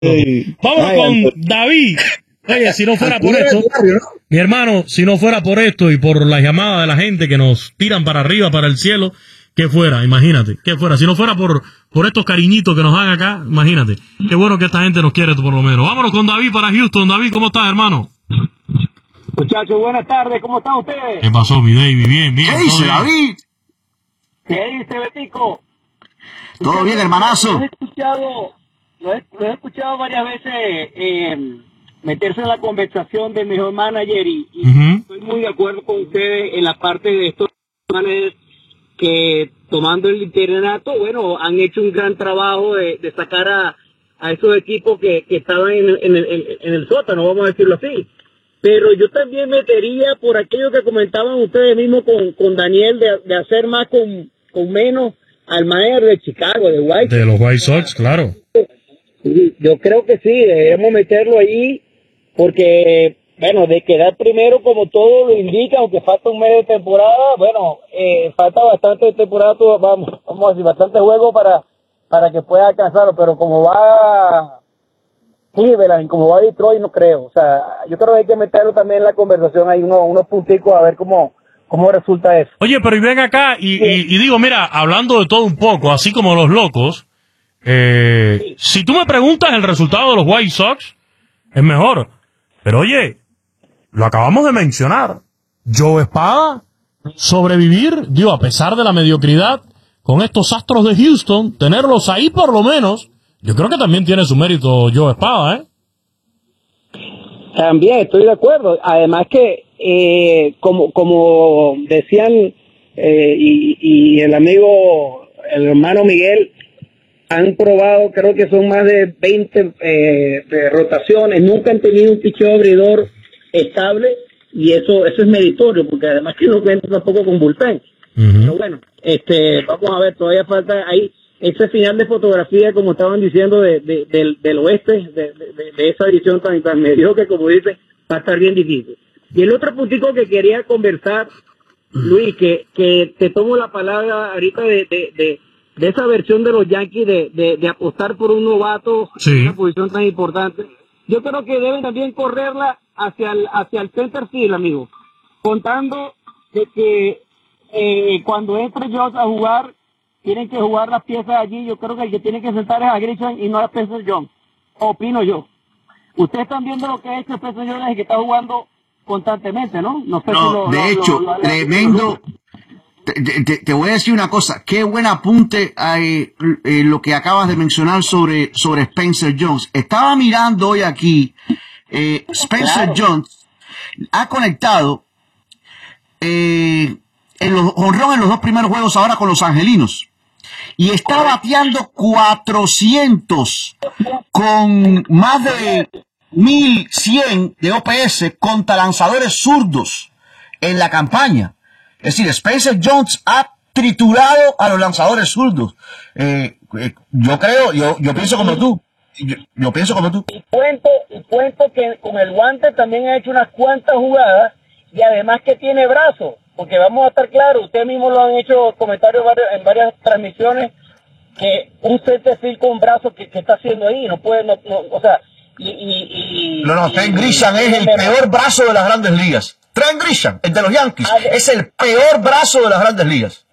Vamos con David. Oye, si no fuera por esto, mi hermano, si no fuera por esto y por las llamadas de la gente que nos tiran para arriba, para el cielo, ¿qué fuera? Imagínate, ¿qué fuera? Si no fuera por estos cariñitos que nos dan acá, imagínate. Qué bueno que esta gente nos quiere por lo menos. Vámonos con David para Houston. David, ¿cómo estás, hermano? Muchachos, buenas tardes, ¿cómo están ustedes? ¿Qué pasó, mi David? Bien. ¿Qué dice, David? ¿Qué dice, Betico? ¿Todo bien, hermanazo? Lo he escuchado varias veces meterse en la conversación del mejor manager y estoy muy de acuerdo con ustedes en la parte de estos managers que tomando el interinato, bueno, han hecho un gran trabajo de sacar a esos equipos que estaban en el sótano, vamos a decirlo así. Pero yo también metería por aquello que comentaban ustedes mismos con Daniel de hacer más con menos al manager de Chicago, de White Sox. De los White Sox, claro. Yo creo que sí, debemos meterlo ahí porque, bueno, de quedar primero como todo lo indica, aunque falta un mes de temporada, bueno, falta bastante de temporada, vamos a decir, bastante juego para que pueda alcanzarlo, pero como va Cleveland, como va Detroit, no creo. O sea, yo creo que hay que meterlo también en la conversación, hay unos punticos a ver cómo resulta eso. Oye, pero y ven acá y digo, mira, hablando de todo un poco, así como los locos, si tú me preguntas el resultado de los White Sox, es mejor. Pero oye, lo acabamos de mencionar. Joe Espada, sobrevivir, digo, a pesar de la mediocridad, con estos Astros de Houston, tenerlos ahí por lo menos, yo creo que también tiene su mérito Joe Espada, ¿eh? También estoy de acuerdo. Además que, como decían, y el hermano Miguel, han probado, creo que son más de 20 rotaciones, nunca han tenido un picheo abridor estable, y eso es meritorio, porque además que no cuentan tampoco con bullpen. Pero bueno, vamos a ver, todavía falta ahí ese final de fotografía, como estaban diciendo, del oeste, de esa división tan mediocre, como dice, va a estar bien difícil. Y el otro puntico que quería conversar, Luis, que te tomo la palabra ahorita de esa versión de los Yankees de apostar por un novato en una posición tan importante. Yo creo que deben también correrla hacia el center field, amigo, contando de que cuando entre Josh a jugar, tienen que jugar las piezas allí. Yo creo que el que tiene que sentar es a Grisham y no a Spencer Jones, opino yo. Ustedes están viendo lo que ha hecho Spencer Jones y que está jugando constantemente, ¿no? No sé si de hecho, tremendo. Te voy a decir una cosa, qué buen apunte hay, lo que acabas de mencionar sobre Spencer Jones. Estaba mirando hoy aquí, Spencer Jones ha conectado en los jonrón en los dos primeros juegos ahora con los Angelinos, y está bateando 400 con más de 1100 de OPS contra lanzadores zurdos en la campaña. Es decir, Spencer Jones ha triturado a los lanzadores zurdos. Yo pienso como tú. Yo pienso como tú. Y cuento que con el guante también ha hecho unas cuantas jugadas, y además que tiene brazos, porque vamos a estar claros, ustedes mismos lo han hecho comentarios en varias transmisiones, que un center field con brazos que está haciendo ahí, no puede, o sea, Trent Grisham es el peor brazo de las grandes ligas. Trent Grisham, el de los Yankees, es el peor brazo de las grandes ligas.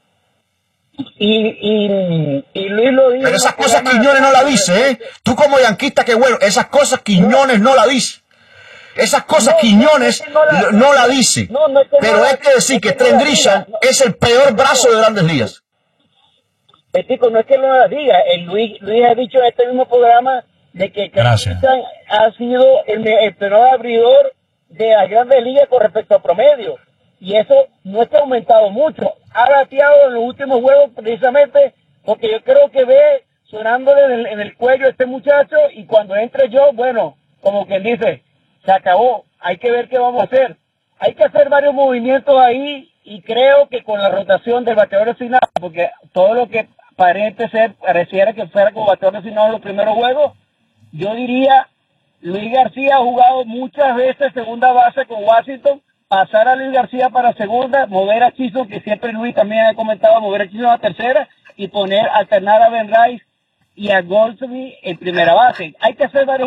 Y Luis lo dijo. Pero esas cosas Quiñones no la dice, ¿eh? Tú como yanquista, que bueno, esas cosas Quiñones no la dice. Esas cosas Quiñones no la dice. Pero hay que decir que Trent Grisham es el peor brazo de grandes ligas. Chico, no es que no la diga. Luis ha dicho en este mismo programa de que Grisham ha sido el peor abridor de las grandes ligas con respecto a promedio. Y eso no es que ha aumentado mucho. Ha bateado en los últimos juegos precisamente porque yo creo que ve sonándole en el cuello a este muchacho, y cuando entre yo, bueno, como quien dice, se acabó. Hay que ver qué vamos a hacer. Hay que hacer varios movimientos ahí, y creo que con la rotación del bateador designado, porque todo lo que pareciera que fuera como bateador designado en los primeros juegos, yo diría, Luis García ha jugado muchas veces segunda base con Washington, pasar a Luis García para segunda, mover a Chisholm, que siempre Luis también ha comentado, mover a Chisholm a tercera, y alternar a Ben Rice y a Goldsmith en primera base. Hay que hacer varios